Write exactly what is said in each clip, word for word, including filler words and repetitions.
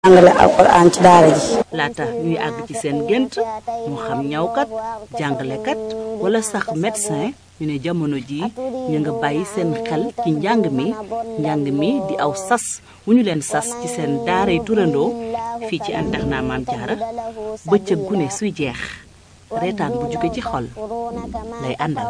jàngale alquran ci daara ji. laata ñuy àgg ci seen gént moo xam ñawkat jàngalekat wala sax médecin ñu ne jamono ji ñu nga bàyyi seen xel ci njàng mi njàng mi di aw sas wu ñu leen sas ci seen daaray turandoo fii ci internat Maam Jaara bëccëg gune suy jeex reetaan bu jóge ci xol lay àndal.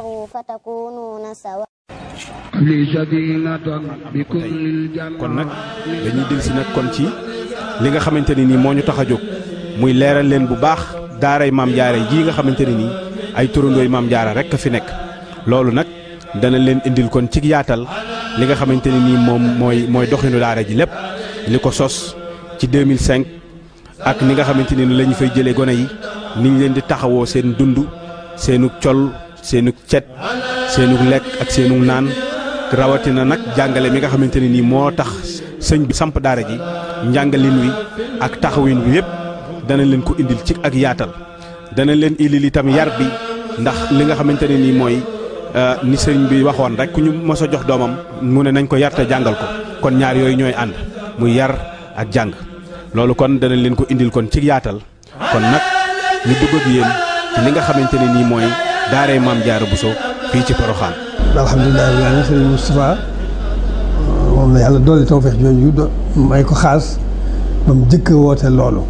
kon nag dañuy del si nag kon ci li nga xamante ne nii moo ñu tax a jóg muy leeral leen bu baax daaray Maam Jaara jii nga xamante ne nii ay turandooy Maam Jaara rekk fi nekk loolu nag dana leen indil kon ci yaatal li nga xamante ne nii moom mooy mooy doxinu daara ji lépp li ko sos ci deux mille cinq ak ni nga xamante ne ni la ñu fay jëlee gone yi ni ñu leen di taxawoo seen dund seenug col seenug cet seenug lekk ak seenug naan rawatina nag jàngale mi nga xamante ne nii moo tax sëñ bi samp daara ji njàngalin wi ak taxawin wi yëpp dana leen ko indil ci ak yaatal dana leen indil itam yar bi ndax li nga xamante ne nii mooy ni sëñ bi waxoon rek ku ñu mos a jox doomam mu ne nañ ko yar te jàngal ko kon ñaar yooyu ñooy ànd muy yar ak jàng loolu kon dana leen ko indil kon ci yaatal kon nag ñu dugg ak yéen ci li nga xamante ne nii mooy daaray Maam Jaara Buso fii ci Poroxaan. alhamdulilah rabbil aalamiin sëriñ Moustapha moom la yàlla doole tawfeex jooju do may ko xaas ba mu jëkk woote loolu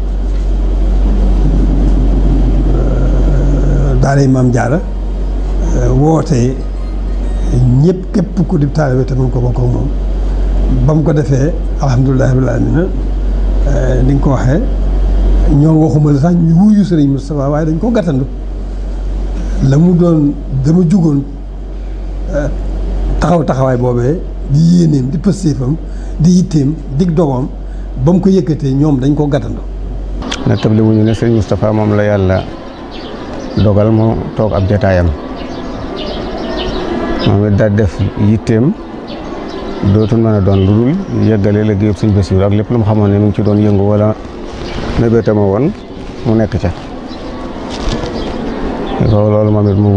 daaray Maam Jaara woote ñëpp képp ku di taalibe te mun ko bokk ak moom ba mu ko defee alhamdulilah rabbil aalamiin ni nga ko waxee ñoom waxuma la sax ñu wuyu sëriñ Moustapha waaye dañ ko gàttandu la mu doon dama jugoon taxaw taxawaay boobee di yéeneem di pëstéefam di yitteem dig dogoom ba mu ko yëkkatee ñoom dañ ko gàttandu. na table wuñu ne sëriñ Moustapha moom la yàlla dogal mu toog ab jataayam moom it daal def yitteem dootul mën a doon lu dul yëggale liggéeyu Sëriñ Basiru ak lépp lu mu xamoon ne mu ngi ci doon yëngu wala mébétama woon mu nekk ca loolu moom it mu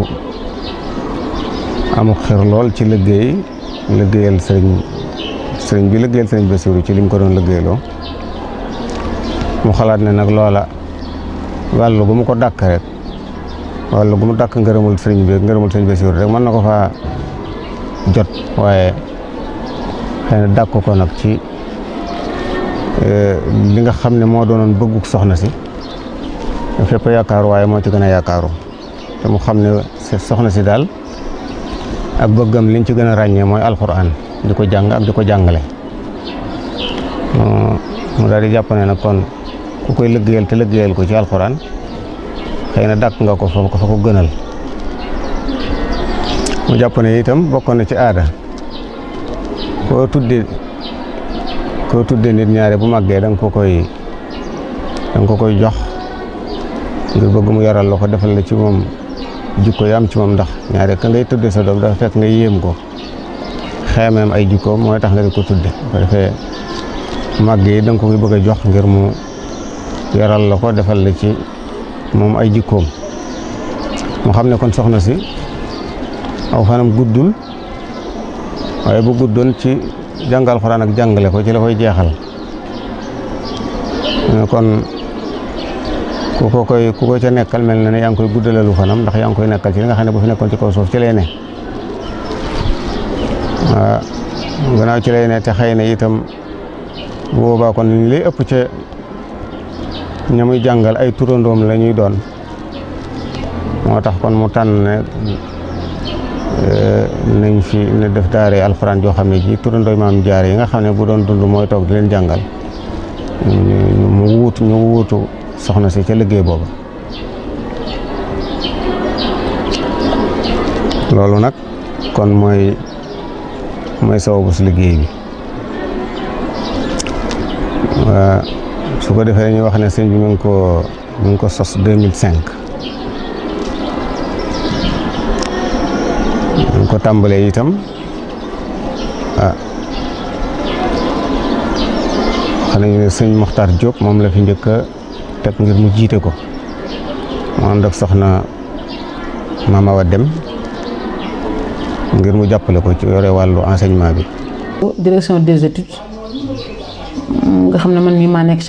amul xir lool ci liggéey liggéeyal sëriñ sëriñ bi liggéeyal Sëriñ Basiru ci li mu ko doon liggéeyloo mu xalaat ne nag loola wàllu gu mu ko dàkk rek wàllu gu mu dàkk ngërëmul sëriñ bi ngërëmul Sëriñ Basiru rek mën na ko faa jot waaye xëy na dàkk ko nag ci li nga xam ne moo doonoon bëgguk soxna si fépp yaakaaru waaye moo ci gën a yaakaaru te mu xam ne soxna si daal ak bëggam liñ ci gën a ràññee mooy alxuraan di ko jàng ak di ko jàngale mu daal di jàpp ne nag kon ku koy liggéeyal te liggéeyal ko ci alxuraan xëy na dàkk nga ko fa ko fa ko gënal mu jàpp ne itam bokkoon na ci aada koo tuddee koo tuddee nit ñaare bu màggee da nga ko koy da nga ko koy jox ngir bëgg mu yaral la ko defal la ci moom jikko yi am ci moom ndax ñaare ka ngay tuddee sa doom dafa fekk nga yéem ko xeemeem ay jikkoom mooy tax nga di ko tudde bu ko defee màggee yi da nga ko koy bëgg a jox ngir mu yaral la ko defal la ci moom ay jikkoom mu xam ne kon soxna si aw fanam guddul waaye bu guddoon ci jàngal Alxuraan ak jàngale ko ci la koy jeexal kon ku ko koy ku ko ca nekkal mel na ne yaa ngi koy guddalalu fanam ndax yaa ngi koy nekkal ci li nga xam ne bu fi nekkoon ci kaw suuf ci lay ne waaw gannaaw ci lay ne te xëy na itam bu boobaa kon li lay ëpp ca ña muy jàngal ay turandoom la ñuy doon moo tax kon mu tànn ne nañ fi ne def daare alxuraan joo xam ne ji turandooy Maam Jaara yi nga xam ne bu doon dund mooy toog di leen jàngal mu wuutu ñu wuutu soxna si ca liggéey booba loolu nag kon mooy mooy sababu si liggéey bi waa su ko defee dañuy wax ne sëñ bi mu ngi ko mu ngi ko sos deux mille cinq ñu ko tàmbalee itam ah xam nañu ne sëñ Moxtaar Diop moom la fi njëkk a teg ngir mu jiite ko mu ànd ak soxna Mama Awa Dem ngir mu jàppale ko ci yore wàllu enseignement bi. direction des études nga xam ne man mii maa nekk